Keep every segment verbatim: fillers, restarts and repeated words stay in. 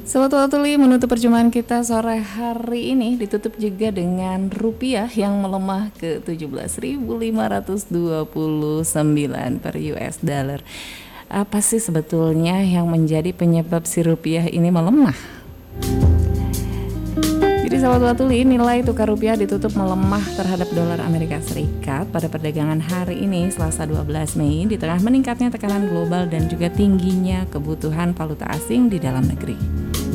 Sobat Watuli, menutup perjumpaan kita sore hari ini ditutup juga dengan rupiah yang melemah ke tujuh belas ribu lima ratus dua puluh sembilan per U S dollar. Apa sih sebetulnya yang menjadi penyebab si rupiah ini melemah? Jadi Sobat Watuli, nilai tukar rupiah ditutup melemah terhadap dolar Amerika Serikat pada perdagangan hari ini Selasa dua belas Mei di tengah meningkatnya tekanan global dan juga tingginya kebutuhan valuta asing di dalam negeri.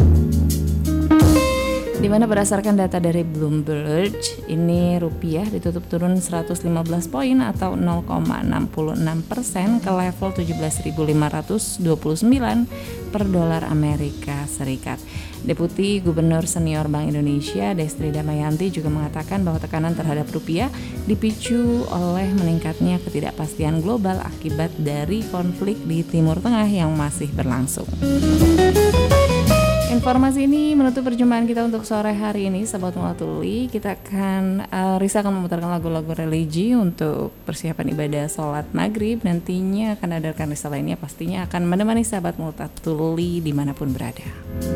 Di mana berdasarkan data dari Bloomberg, ini rupiah ditutup turun seratus lima belas poin atau nol koma enam enam persen ke level tujuh belas ribu lima ratus dua puluh sembilan per dolar Amerika Serikat. Deputi Gubernur Senior Bank Indonesia Destri Damayanti juga mengatakan bahwa tekanan terhadap rupiah dipicu oleh meningkatnya ketidakpastian global akibat dari konflik di Timur Tengah yang masih berlangsung. Informasi ini menutup perjumpaan kita untuk sore hari ini, Sobat Watuli. Kita akan, uh, Risa akan memutarkan lagu-lagu religi untuk persiapan ibadah sholat maghrib. Nantinya akan ada rekan Risa lainnya pastinya akan menemani Sahabat Multatuli dimanapun berada.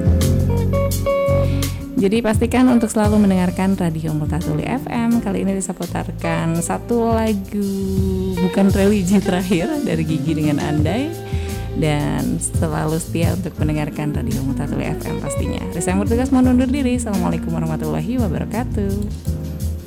Jadi pastikan untuk selalu mendengarkan Radio Multatuli F M. Kali ini Risa putarkan satu lagu bukan religi terakhir dari Gigi dengan Andai. Dan selalu setia untuk mendengarkan Radio Multatuli F M pastinya. Risa yang bertugas mau undur diri. Assalamualaikum warahmatullahi wabarakatuh.